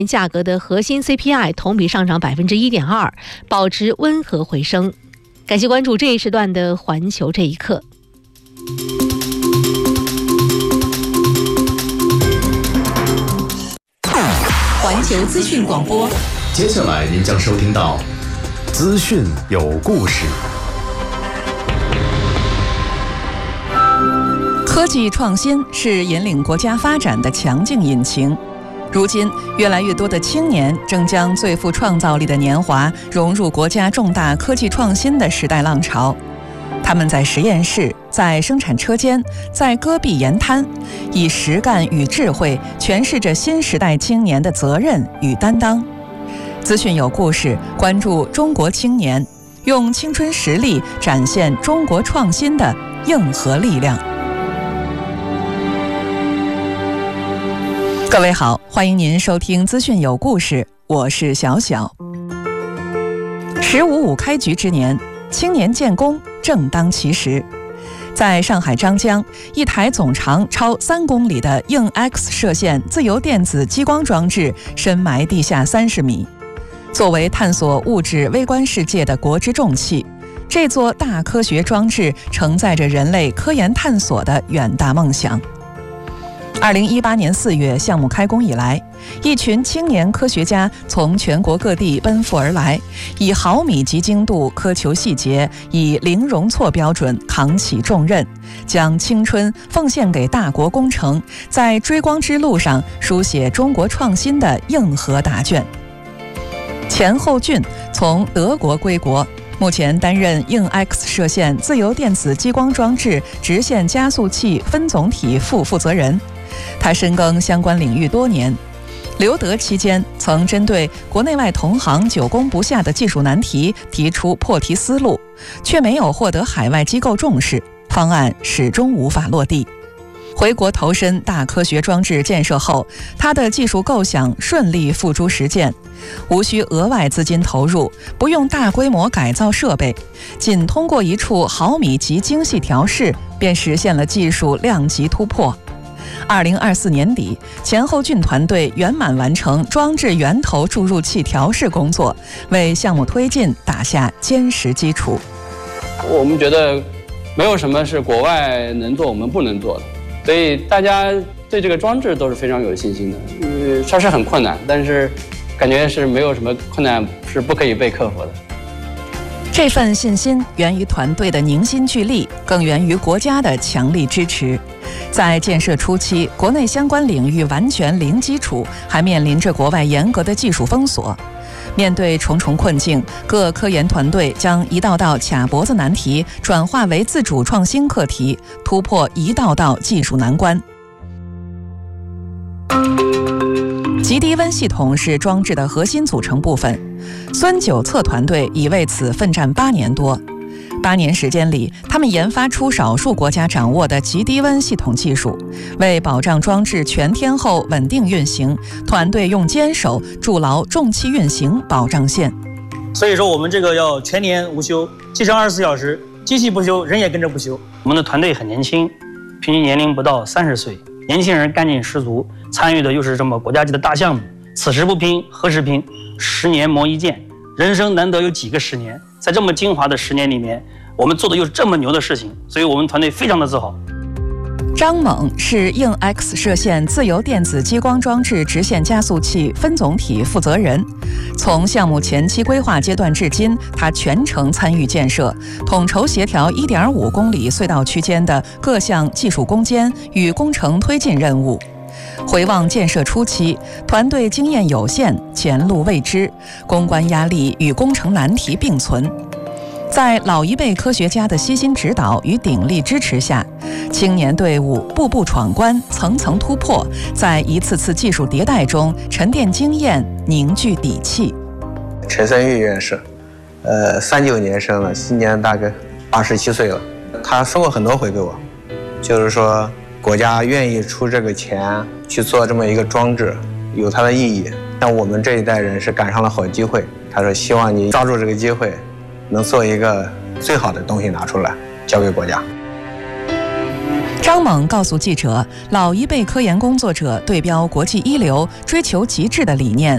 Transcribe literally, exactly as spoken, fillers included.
价格的核心 C P I 同比上涨 百分之一点二， 保持温和回升。感谢关注这一时段的环球这一刻。 环球资讯广播， 接下来您将收听到资讯有故事。 科技创新是引领国家发展的强劲引擎。如今，越来越多的青年正将最富创造力的年华融入国家重大科技创新的时代浪潮。他们在实验室，在生产车间，在戈壁沿滩，以实干与智慧诠释着新时代青年的责任与担当。资讯有故事，关注中国青年，用青春实力展现中国创新的硬核力量。各位好，欢迎您收听资讯有故事，我是小小。十五五开局之年，青年建功正当其时。在上海张江，一台总长超三公里的硬 X 射线自由电子激光装置深埋地下三十米。作为探索物质微观世界的国之重器，这座大科学装置承载着人类科研探索的远大梦想。二零一八年四月，项目开工以来，一群青年科学家从全国各地奔赴而来，以毫米级精度苛求细节，以零容错标准扛起重任，将青春奉献给大国工程，在追光之路上书写中国创新的硬核答卷。钱厚俊从德国归国，目前担任硬 X 射线自由电子激光装置直线加速器分总体副负责人。他深耕相关领域多年，留德期间曾针对国内外同行久攻不下的技术难题提出破题思路，却没有获得海外机构重视，方案始终无法落地。回国投身大科学装置建设后，他的技术构想顺利付诸实践，无需额外资金投入，不用大规模改造设备，仅通过一处毫米级精细调试，便实现了技术量级突破。二零二四年底，钱厚俊团队圆满完成装置源头注入器调试工作，为项目推进打下坚实基础。 我们觉得没有什么是国外能做我们不能做的，所以大家对这个装置都是非常有信心的。呃，稍事很困难，但是感觉是没有什么困难是不可以被克服的。 这份信心源于团队的凝心聚力，更源于国家的强力支持。在建设初期，国内相关领域完全零基础，还面临着国外严格的技术封锁。面对重重困境，各科研团队将一道道卡脖子难题转化为自主创新课题，突破一道道技术难关。极低温系统是装置的核心组成部分，孙九策团队已为此奋战八年多。八年时间里，他们研发出少数国家掌握的极低温系统技术，为保障装置全天候稳定运行，团队用坚守筑牢重器运行保障线。 所以说，我们这个要全年无休，机上二十四小时，机器不休，人也跟着不休。我们的团队很年轻，平均年龄不到三十岁，年轻人干劲十足，参与的又是这么国家级的大项目。此时不拼，何时拼？十年磨一剑，人生难得有几个十年，在这么精华的十年里面，我们做的又是这么牛的事情，所以我们团队非常的自豪。 张猛是硬 X 射线自由电子激光装置直线加速器分总体负责人，从项目前期规划阶段至今，他全程参与建设，统筹协调 一点五公里隧道区间的各项技术攻坚与工程推进任务。回望建设初期，团队经验有限，前路未知，攻关压力与工程难题并存。在老一辈科学家的悉心指导与鼎力支持下，青年队伍步步闯关，层层突破，在一次次技术迭代中沉淀经验，凝聚底气。 陈森玉院士，呃，三九年生了，今年大概八十七岁了。他说过很多回给我，就是说国家愿意出这个钱去做这么一个装置，有它的意义。但我们这一代人是赶上了好机会，他说希望你抓住这个机会，能做一个最好的东西拿出来，交给国家。 张猛告诉记者，老一辈科研工作者对标国际一流、追求极致的理念，